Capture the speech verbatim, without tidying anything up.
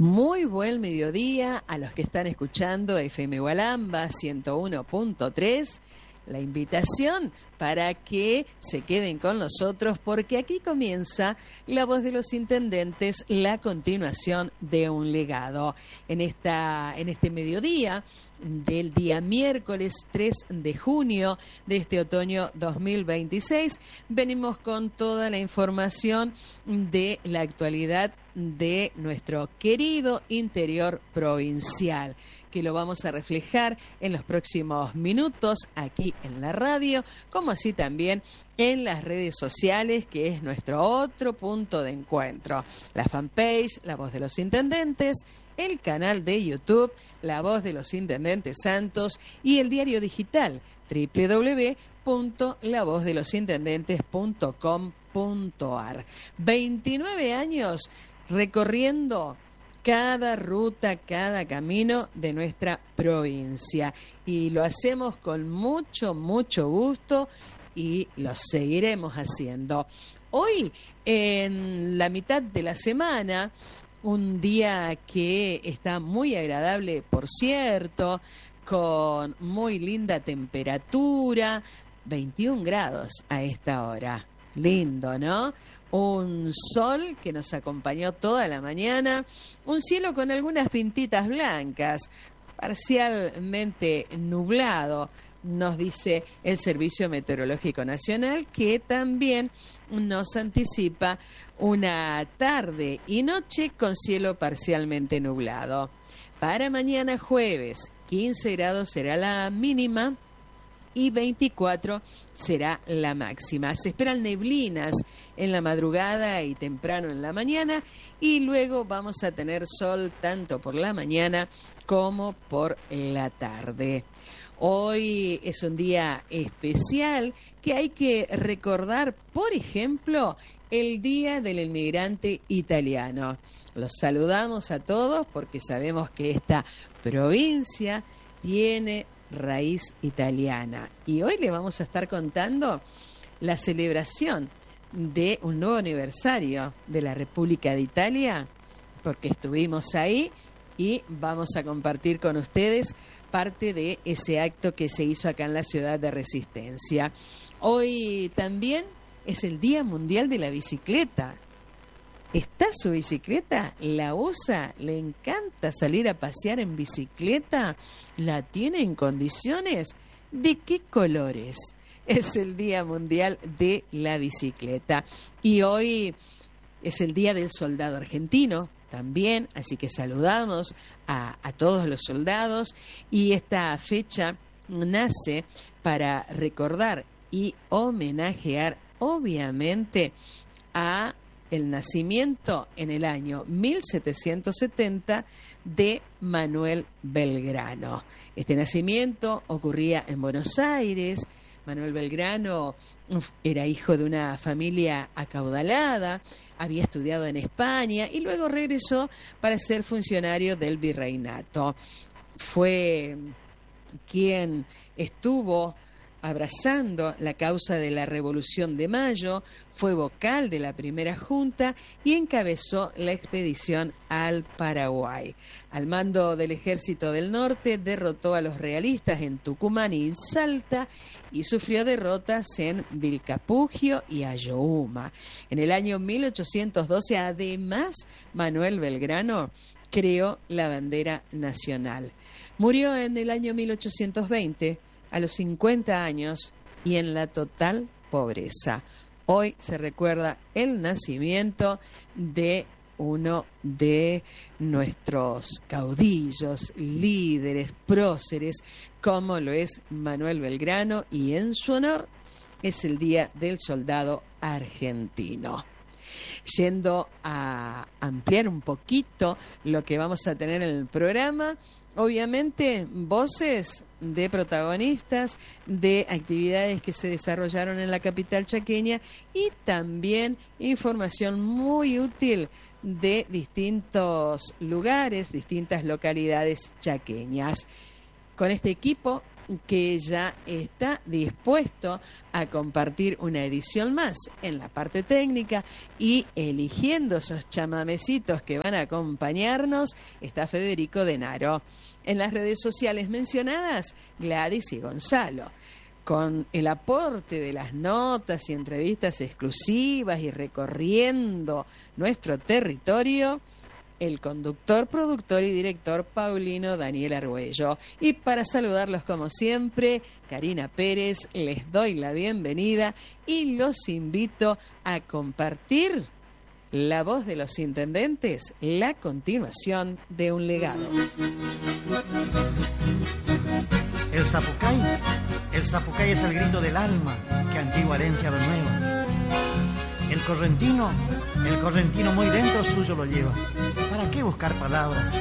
Muy buen mediodía a los que están escuchando F M Gualamba ciento uno punto tres. La invitación para que se queden con nosotros porque aquí comienza La Voz de los Intendentes, la continuación de un legado. En, esta, en este mediodía del día miércoles tres de junio de este otoño dos mil veintiséis, venimos con toda la información de la actualidad de nuestro querido interior provincial, que lo vamos a reflejar en los próximos minutos aquí en la radio, como así también en las redes sociales, que es nuestro otro punto de encuentro. La fanpage, La Voz de los Intendentes, el canal de YouTube, La Voz de los Intendentes Santos, y el diario digital, doble u doble u doble u punto la voz de los intendentes punto com punto a r. veintinueve años recorriendo cada ruta, cada camino de nuestra provincia. Y lo hacemos con mucho, mucho gusto y lo seguiremos haciendo. Hoy, en la mitad de la semana, un día que está muy agradable, por cierto, con muy linda temperatura, veintiún grados a esta hora. Lindo, ¿no? Un sol que nos acompañó toda la mañana, un cielo con algunas pintitas blancas, parcialmente nublado, nos dice el Servicio Meteorológico Nacional, que también nos anticipa una tarde y noche con cielo parcialmente nublado. Para mañana jueves, quince grados será la mínima y veinticuatro será la máxima. Se esperan neblinas en la madrugada y temprano en la mañana, y luego vamos a tener sol tanto por la mañana como por la tarde. Hoy es un día especial que hay que recordar, por ejemplo, el Día del Inmigrante Italiano. Los saludamos a todos porque sabemos que esta provincia tiene raíz italiana. Y hoy le vamos a estar contando la celebración de un nuevo aniversario de la República de Italia, porque estuvimos ahí y vamos a compartir con ustedes parte de ese acto que se hizo acá en la ciudad de Resistencia. Hoy también es el Día Mundial de la Bicicleta. ¿Está su bicicleta? ¿La usa? ¿Le encanta salir a pasear en bicicleta? ¿La tiene en condiciones? ¿De qué colores? Es el Día Mundial de la Bicicleta. Y hoy es el Día del Soldado Argentino también, así que saludamos a, a todos los soldados, y esta fecha nace para recordar y homenajear, obviamente, a el nacimiento en el año mil setecientos setenta de Manuel Belgrano. Este nacimiento ocurría en Buenos Aires. Manuel Belgrano era hijo de una familia acaudalada, había estudiado en España y luego regresó para ser funcionario del virreinato. Fue quien estuvo abrazando la causa de la Revolución de Mayo, fue vocal de la primera junta y encabezó la expedición al Paraguay. Al mando del Ejército del Norte, derrotó a los realistas en Tucumán y en Salta, y sufrió derrotas en Vilcapugio y Ayohuma. En el año mil ochocientos doce, además, Manuel Belgrano creó la bandera nacional. Murió en el año mil ochocientos veinte, a los cincuenta años y en la total pobreza. Hoy se recuerda el nacimiento de uno de nuestros caudillos, líderes, próceres, como lo es Manuel Belgrano, y en su honor es el Día del Soldado Argentino. Yendo a ampliar un poquito lo que vamos a tener en el programa, obviamente voces de protagonistas de actividades que se desarrollaron en la capital chaqueña, y también información muy útil de distintos lugares, distintas localidades chaqueñas. Con este equipo que ya está dispuesto a compartir una edición más en la parte técnica, y eligiendo esos chamamecitos que van a acompañarnos está Federico Denaro. En las redes sociales mencionadas, Gladys y Gonzalo. Con el aporte de las notas y entrevistas exclusivas y recorriendo nuestro territorio, el conductor, productor y director Paulino Daniel Argüello. Y para saludarlos como siempre, Karina Pérez, les doy la bienvenida y los invito a compartir La Voz de los Intendentes, la continuación de un legado. El Zapucay, el Zapucay es el grito del alma que antigua herencia renueva. El correntino, el correntino muy dentro suyo lo lleva. ¿Para qué buscar palabras